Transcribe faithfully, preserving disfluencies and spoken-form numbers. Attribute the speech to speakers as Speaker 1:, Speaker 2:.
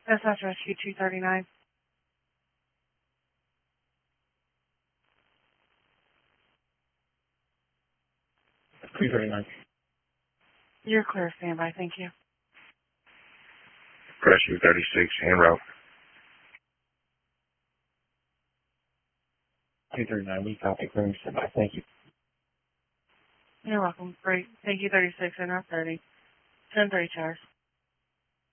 Speaker 1: S S Rescue two thirty-nine.
Speaker 2: two thirty-nine.
Speaker 1: You're clear, standby. Thank you.
Speaker 2: Rescue thirty-six, en route. two thirty-nine, we copy, clearing standby. Thank you.
Speaker 1: You're welcome. Great. Thank you, thirty-six, and not thirty. ten thirty, Towers.